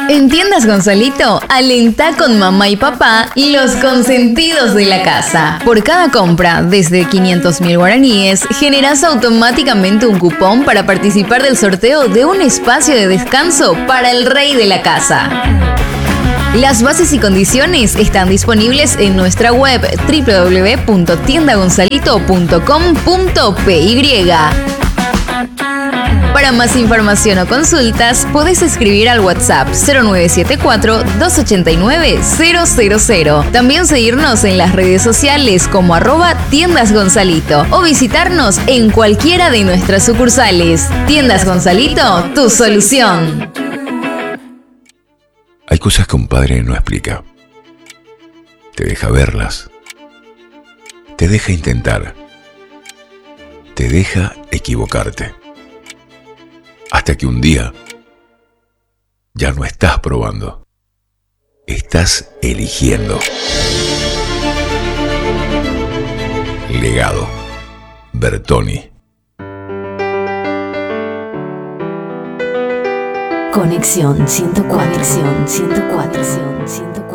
En Tiendas Gonzalito, alentá con mamá y papá los consentidos de la casa. Por cada compra desde 500.000 guaraníes, generás automáticamente un cupón para participar del sorteo de un espacio de descanso para el rey de la casa. Las bases y condiciones están disponibles en nuestra web www.tiendagonzalito.com.py. Para más información o consultas, podés escribir al WhatsApp 0974-289-000. También seguirnos en las redes sociales como @tiendasgonzalito o visitarnos en cualquiera de nuestras sucursales. Tiendas Gonzalito, tu solución. Hay cosas que un padre no explica. Te deja verlas. Te deja intentar. Te deja equivocarte. Hasta que un día ya no estás probando. Estás eligiendo. Legado. Bertoni. Conexión 104. Conexión 104.